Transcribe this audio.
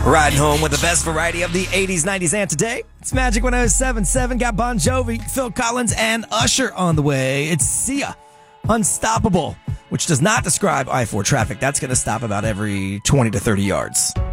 Riding home with the best variety of the 80s, 90s, and today. It's Magic 107.7. Got Bon Jovi, Phil Collins, and Usher on the way. It's Sia, Unstoppable, which does not describe I-4 traffic. That's going to stop about every 20 to 30 yards.